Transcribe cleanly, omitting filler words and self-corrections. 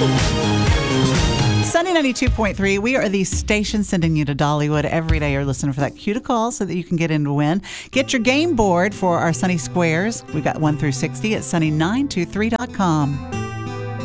Sunny 92.3, we are the station sending you to Dollywood every day. You're listening for that cue to call so that you can get in to win. Get your game board for our Sunny Squares. We've got 1 through 60 at sunny923.com.